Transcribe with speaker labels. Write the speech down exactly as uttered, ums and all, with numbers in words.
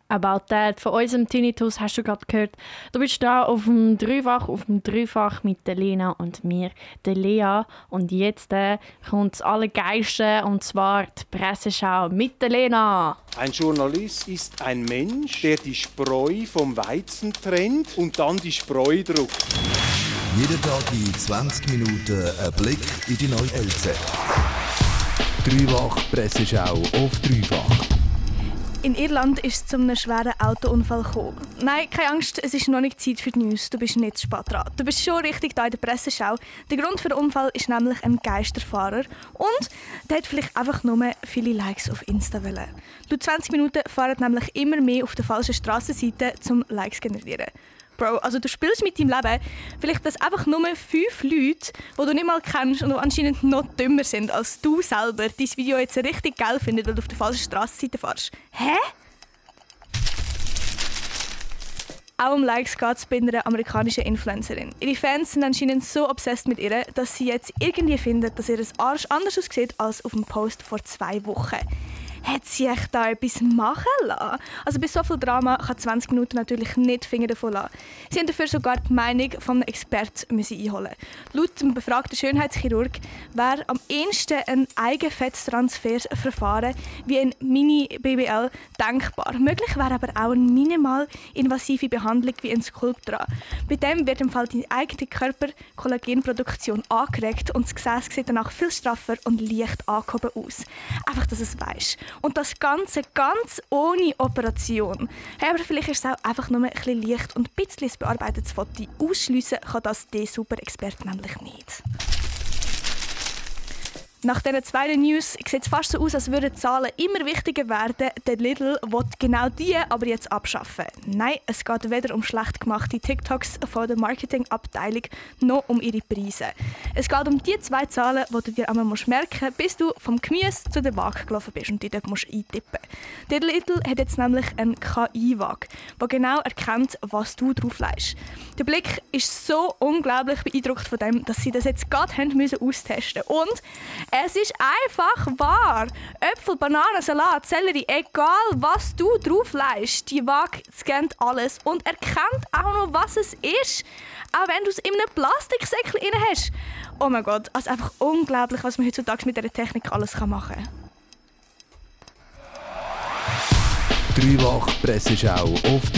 Speaker 1: About That. Von unserem Tinnitus hast du gerade gehört. Du bist da auf dem Dreifach, auf dem Dreifach mit der Lena und mir, der Lea. Und jetzt äh, kommt das Allergeilste, und zwar die Presseschau mit der Lena.
Speaker 2: Ein Journalist ist ein Mensch, der die Spreu vom Weizen trennt und dann die Spreu druckt.
Speaker 3: Jeden Tag in zwanzig Minuten ein Blick in die neue L Z. Dreifach Presseschau auf Dreifach.
Speaker 4: In Irland ist es zu einem schweren Autounfall gekommen. Nein, keine Angst, es ist noch nicht Zeit für die News. Du bist nicht zu spät dran. Du bist schon richtig da in der Presseschau. Der Grund für den Unfall ist nämlich ein Geisterfahrer. Und der hat vielleicht einfach nur viele Likes auf Insta wollen. Laut zwanzig Minuten fahren nämlich immer mehr auf der falschen Strassenseite, um Likes zu generieren. Bro, also du spielst mit deinem Leben. Vielleicht dass einfach nur fünf Leute, die du nicht mal kennst und die anscheinend noch dümmer sind als du selber, dein Video jetzt richtig geil finden, weil du auf der falschen Strassenseite fährst. Hä? Auch um Likes geht es bei einer amerikanischen Influencerin. Ihre Fans sind anscheinend so obsessed mit ihr, dass sie jetzt irgendwie finden, dass ihr Arsch anders aussieht als auf dem Post vor zwei Wochen. Hat sie echt da etwas machen lassen? Also bei so viel Drama kann zwanzig Minuten natürlich nicht Finger davon lassen. Sie haben dafür sogar die Meinung von einem Experten einholen. Laut dem befragten Schönheitschirurg wäre am ehesten ein Eigenfetttransferverfahren wie ein Mini-B B L denkbar. Möglich wäre aber auch eine minimal invasive Behandlung wie ein Sculptra. Bei dem wird im Fall die eigene Körperkollagenproduktion angeregt und das Gesäß sieht danach viel straffer und leicht angehoben aus. Einfach, dass es weisst. Und das Ganze ganz ohne Operation. Hey, aber vielleicht ist es auch einfach nur ein bisschen leicht und ein bisschen ein bearbeitetes Foto. Ausschliessen kann das der Super-Experte nämlich nicht. Nach diesen zwei News sieht es fast so aus, als würden die Zahlen immer wichtiger werden. Der Lidl will genau die aber jetzt abschaffen. Nein, es geht weder um schlecht gemachte TikToks von der Marketingabteilung noch um ihre Preise. Es geht um die zwei Zahlen, die du dir einmal merken musst, bis du vom Gemüse zu der Waage gelaufen bist und die dort musst eintippen. Der Lidl hat jetzt nämlich eine K I-Waage, die genau erkennt, was du drauflegst. Der Blick ist so unglaublich beeindruckt von dem, dass sie das jetzt gerade haben müssen austesten. Und es ist einfach wahr. Äpfel, Bananen, Salat, Sellerie, egal was du drauflegst, die Waage scannt alles und erkennt auch noch, was es ist. Auch wenn du es in einem Plastiksäckchen drin hast. Oh mein Gott, also einfach unglaublich, was man heutzutage mit dieser Technik alles machen kann.
Speaker 3: Dreifach Presseschau auf